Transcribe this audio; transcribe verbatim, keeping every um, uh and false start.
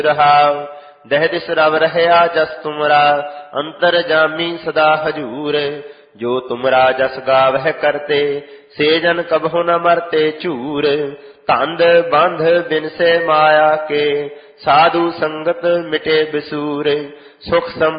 ਰਹਾਉ। ਦਹਿ ਦਿਸ ਰਵ ਰਹਿਆ ਜਸ ਤੁਮਰਾ, ਅੰਤਰ ਜਾਮੀ ਸਦਾ ਹਜੂਰ। ਜੋ ਤੁਮਰਾ ਜਸ ਗਾਵਹਿ ਕਰਤੇ, ਸੇ ਜਨ ਕਬਹੁ ਨ ਮਰਤੇ ਝੂਰ। ਧੰਦ ਬੰਧ ਬਿਨਸੇ ਮਾਇਆ ਕੇ, ਸਾਧੂ ਸੰਗਤ ਮਿਟੇ ਬਿਸੂਰ। ਸੁਖ